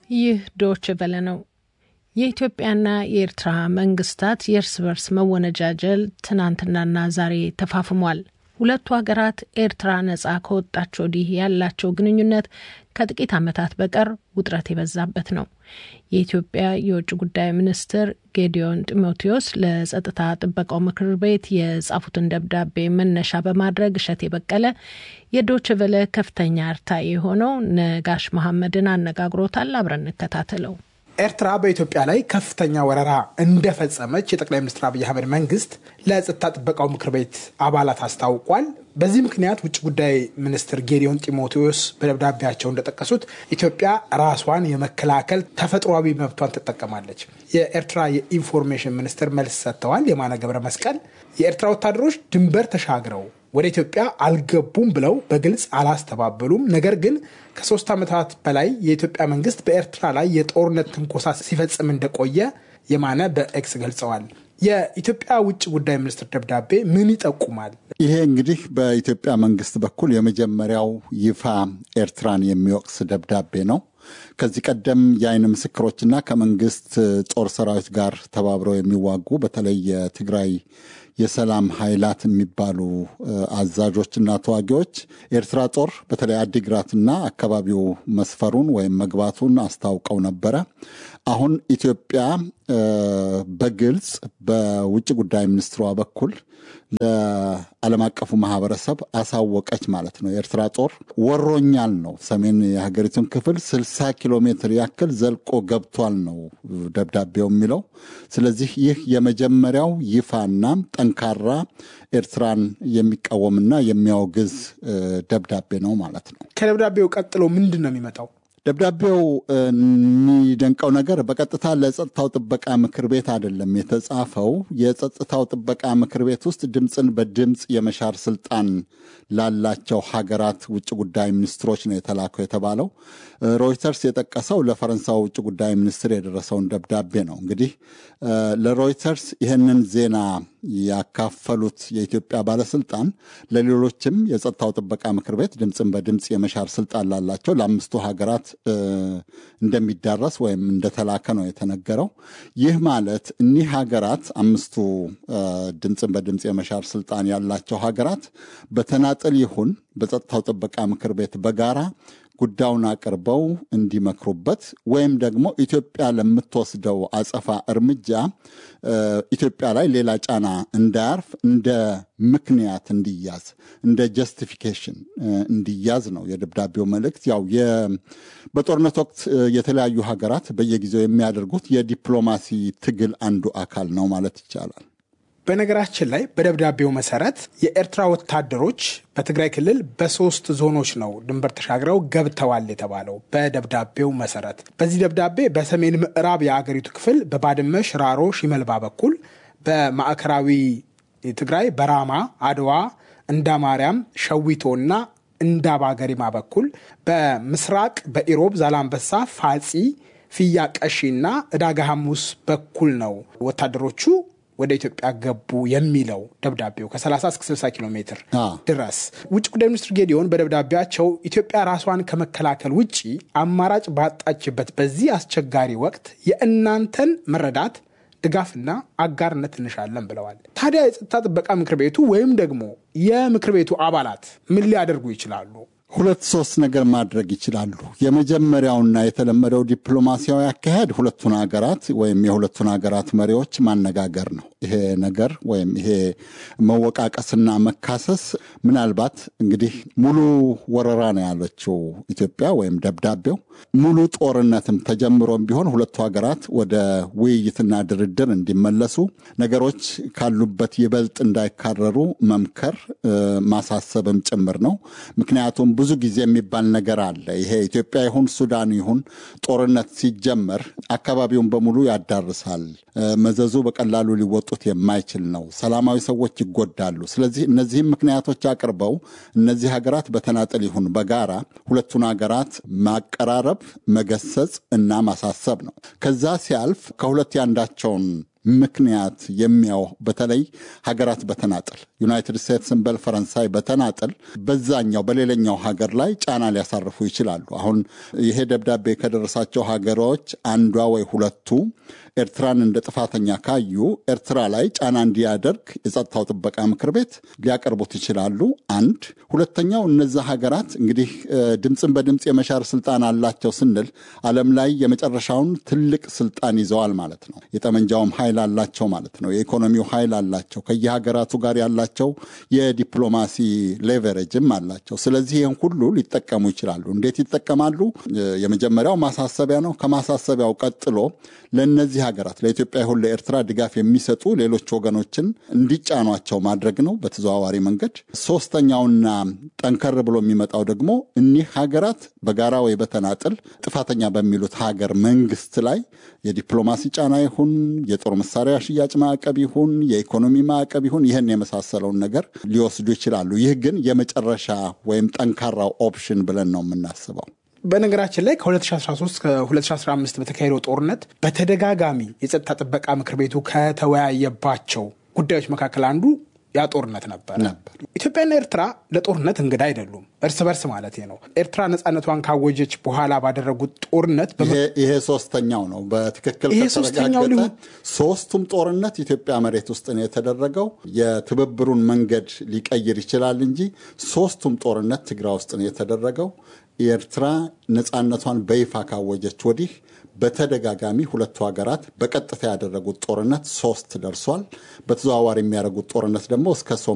ይህ ዶይቼ ቬለ ነው። የኢትዮጵያና የኤርትራ መንግስታት የእርስ በርስ መወነጃጀል ትናንትናና ዛሬ ተፋፍሟል። ሁለቱ ሀገራት ኤርትራ ነጻ ከወጣች ወዲህ ያላቸው ግንኙነት ከጥቂት ዓመታት በቀር ውጥረት የበዛበት ነው። የኢትዮጵያ የውጭ ጉዳይ ሚኒስትር ጌዲዮን ጢሞቴዎስ ለጸጥታ ጥበቃው ምክር ቤት የጻፉትን ደብዳቤ መነሻ በማድረግ እሸቴ በቀለ የዶይቼ ቬለ ከፍተኛ አርታኢ የሆነው ነጋሽ መሐመድን አነጋግሮታል። አብረን እንከታተለው። ኤርትራ በኢትዮጵያ ላይ ከፍተኛ ወረራ እንደፈጸመች የጠቅላይ ሚኒስትር አብይ አህመድ መንግስት ለጸጥታ ጥበቃው ምክር ቤት አባላት አስታውቋል። በዚህ ምክንያት ውጭ ጉዳይ ሚኒስትር ጌዲዮን ጢሞቴዎስ በደብዳቤያቸው እንደጠቀሱት ኢትዮጵያ ራሷን የመከላከል ተፈጥሯዊ መብቷን ትጠቀማለች። የኤርትራ የኢንፎርሜሽን ሚኒስትር መልስ ሰጥተዋል። የማነ ገብረ መስቀል የኤርትራ ወታደሮች ድንበር ተሻግረው ወደ ኢትዮጵያ አልገቡም ብለው በግልጽ አላስተባበሉም። ነገር ግን ከ3 ዓመታት በላይ የኢትዮጵያ መንግስት በኤርትራ ላይ የጦርነት ትንኮሳ ሲፈጽም እንደቆየ የማነ በኤክስ ገልጸዋል። የኢትዮጵያ ውጭ ጉዳይ ሚኒስትር ደብዳቤ ምን ይጠቁማል? ይሄ እንግዲህ በኢትዮጵያ መንግስት በኩል የመጀመሪያው ይፋ ኤርትራን የሚወቅስ ደብዳቤ ነው። ከዚህ ቀደም የአይን ምስክሮችና ከመንግስት ጦር ሰራዊት ጋር ተባብረው የሚዋጉ በተለይ የትግራይ የሰላም ኃይላት የሚባሉ አዛዦችና ተዋጊዎች ኤርትራ ጦር በተለይ አዲግራትና አካባቢው መስፈሩን ወይም መግባቱን አስታውቀው ነበረ። አሁን ኢትዮጵያ በግልጽ በውጭ ጉዳይ ሚኒስትሯ በኩል ለዓለም አቀፉ ማህበረሰብ አሳወቀች ማለት ነው። የኤርትራ ጦር ወሮኛል ነው፣ ሰሜን የሀገሪቱን ክፍል 60 ኪሎ ሜትር ያክል ዘልቆ ገብቷል ነው ደብዳቤው የሚለው። ስለዚህ ይህ የመጀመሪያው ይፋና ጠንካራ ኤርትራን የሚቃወምና የሚያወግዝ ደብዳቤ ነው ማለት ነው። ከደብዳቤው ቀጥሎ ምንድን ነው የሚመጣው? ደብዳቤው የሚደንቀው ነገር በቀጥታ ለጸጥታው ጥበቃ ምክር ቤት አይደለም የተጻፈው። የጸጥታው ጥበቃ ምክር ቤት ውስጥ ድምፅን በድምፅ የመሻር ስልጣን ላላቸው ሀገራት ውጭ ጉዳይ ሚኒስትሮች ነው የተላከው የተባለው። ሮይተርስ የጠቀሰው ለፈረንሳይ ውጭ ጉዳይ ሚኒስትር የደረሰውን ደብዳቤ ነው። እንግዲህ ለሮይተርስ ይህንን ዜና ያካፈሉት የኢትዮጵያ ባለስልጣን ለሌሎችም የጸጥታው ጥበቃ ምክር ቤት ድምፅን በድምፅ የመሻር ስልጣን ላላቸው ለአምስቱ ሀገራት እንደሚዳረስ ወይም እንደተላከ ነው የተነገረው። ይህ ማለት እኒህ ሀገራት አምስቱ ድምፅን በድምፅ የመሻር ስልጣን ያላቸው ሀገራት በተናጠል ይሁን በጸጥታው ጥበቃ ምክር ቤት በጋራ ጉዳዩን አቅርበው እንዲመክሩበት ወይም ደግሞ ኢትዮጵያ ለምትወስደው አጸፋ እርምጃ ኢትዮጵያ ላይ ሌላ ጫና እንዳያርፍ እንደ ምክንያት እንዲያዝ እንደ ጀስቲፊኬሽን እንዲያዝ ነው የደብዳቤው መልእክት። ያው በጦርነት ወቅት የተለያዩ ሀገራት በየጊዜው የሚያደርጉት የዲፕሎማሲ ትግል አንዱ አካል ነው ማለት ይቻላል። በነገራችን ላይ በደብዳቤው መሰረት የኤርትራ ወታደሮች በትግራይ ክልል በ3 ዞኖች ነው ድንበር ተሻግረው ገብተዋል የተባለው በደብዳቤው መሰረት። በዚህ ደብዳቤ በሰሜን ምዕራብ የአገሪቱ ክፍል በባድመ፣ ሽራሮ፣ ሺመልባ በኩል፣ በማዕከላዊ ትግራይ በራማ፣ አድዋ፣ እንዳማርያም፣ ሸዊቶና እንዳባገሪማ በኩል፣ በምስራቅ በኢሮብ፣ ዛላምበሳ፣ ፋጺ፣ ፊያ ቀሺና ዕዳጋ ሐሙስ በኩል ነው ወታደሮቹ ወደ ኢትዮጵያ ገቡ የሚለው ደብዳቤው ከ30 እስከ 60 ኪሎ ሜትር ድረስ። ውጭ ጉዳይ ሚኒስትር ጌዲዮን በደብዳቤያቸው ኢትዮጵያ ራሷን ከመከላከል ውጪ አማራጭ ባጣችበት በዚህ አስቸጋሪ ወቅት የእናንተን መረዳት፣ ድጋፍና አጋርነት እንሻለን ብለዋል። ታዲያ የጸጥታ ጥበቃ ምክር ቤቱ ወይም ደግሞ የምክር ቤቱ አባላት ምን ሊያደርጉ ይችላሉ? 2-3 ነገር ማድረግ ይችላሉ። የመጀመሪያውና የተለመደው ዲፕሎማሲያዊ አካሄድ ሁለቱን ሀገራት ወይም የሁለቱን ሀገራት መሪዎች ማነጋገር ነው። ይሄ ነገር ወይም ይሄ መወቃቀስና መካሰስ ምናልባት እንግዲህ ሙሉ ወረራ ነው ያለችው ኢትዮጵያ ወይም ደብዳቤው ሙሉ ጦርነትም ተጀምሮም ቢሆን ሁለቱ ሀገራት ወደ ውይይትና ድርድር እንዲመለሱ ነገሮች ካሉበት ይበልጥ እንዳይካረሩ መምከር ማሳሰብም ጭምር ነው። ምክንያቱም ብዙ ጊዜ የሚባል ነገር አለ። ይሄ ኢትዮጵያ ይሁን ሱዳን ይሁን ጦርነት ሲጀመር አካባቢውን በሙሉ ያዳርሳል። መዘዙ በቀላሉ ሊወጡት የማይችል ነው። ሰላማዊ ሰዎች ይጎዳሉ። ስለዚህ እነዚህም ምክንያቶች አቅርበው እነዚህ ሀገራት በተናጠል ይሁን በጋራ ሁለቱን ሀገራት ማቀራረብ፣ መገሰጽ እና ማሳሰብ ነው። ከዛ ሲያልፍ ከሁለት ያንዳቸውን ምክንያት የሚያው በተለይ ሀገራት በተናጠል ዩናይትድ ስቴትስን በፈረንሳይ በተናጠል በዛኛው በሌላኛው ሀገር ላይ ጫና ሊያሳርፉ ይችላሉ። አሁን ይሄ ደብዳቤ ከደረሳቸው ሀገሮች አንዷ ወይ ሁለቱ ኤርትራን እንደ ጥፋተኛ ካዩ ኤርትራ ላይ ጫና እንዲያደርግ የጸጥታው ጥበቃ ምክር ቤት ሊያቀርቡት ይችላሉ። አንድ ሁለተኛው እነዚህ ሀገራት እንግዲህ ድምፅን በድምፅ የመሻር ስልጣን አላቸው ስንል ዓለም ላይ የመጨረሻውን ትልቅ ስልጣን ይዘዋል ማለት ነው። የጠመንጃውም ኃይል አላቸው ማለት ነው። የኢኮኖሚው ኃይል አላቸው። ከየሀገራቱ ጋር ያላቸው የዲፕሎማሲ ሌቨሬጅም አላቸው። ስለዚህ ይህን ሁሉ ሊጠቀሙ ይችላሉ። እንዴት ይጠቀማሉ? የመጀመሪያው ማሳሰቢያ ነው። ከማሳሰቢያው ቀጥሎ ለነዚህ ሀገራት ለኢትዮጵያ ይሁን ለኤርትራ ድጋፍ የሚሰጡ ሌሎች ወገኖችን እንዲጫኗቸው ማድረግ ነው በተዘዋዋሪ መንገድ። ሶስተኛውና ጠንከር ብሎ የሚመጣው ደግሞ እኒህ ሀገራት በጋራ ወይ በተናጥል ጥፋተኛ በሚሉት ሀገር መንግስት ላይ የዲፕሎማሲ ጫና ይሁን የጦር መሳሪያ ሽያጭ ማዕቀብ ይሁን የኢኮኖሚ ማዕቀብ ይሁን ይህን የመሳሰለውን ነገር ሊወስዱ ይችላሉ። ይህ ግን የመጨረሻ ወይም ጠንካራው ኦፕሽን ብለን ነው የምናስበው። በነገራችን ላይ ከ2013 ከ2015 በተካሄደው ጦርነት በተደጋጋሚ የጸጥታ ጥበቃ ምክር ቤቱ ከተወያየባቸው ጉዳዮች መካከል አንዱ ያ ጦርነት ነበር። ኢትዮጵያና ኤርትራ ለጦርነት እንግዳ አይደሉም። እርስ በርስ ማለት ነው። ኤርትራ ነጻነቷን ካወጀች በኋላ ባደረጉት ጦርነት ይሄ ሶስተኛው ነው። በትክክል ከተረጋገጠ ሶስቱም ጦርነት ኢትዮጵያ መሬት ውስጥ ነው የተደረገው። የትብብሩን መንገድ ሊቀይር ይችላል እንጂ ሶስቱም ጦርነት ትግራይ ውስጥ ነው የተደረገው። ኤርትራ ነጻነቷን በይፋ ካወጀች ወዲህ በተደጋጋሚ ሁለቱ ሀገራት በቀጥታ ያደረጉት ጦርነት 3 ደርሷል። በተዘዋዋሪ የሚያደርጉት ጦርነት ደግሞ እስከ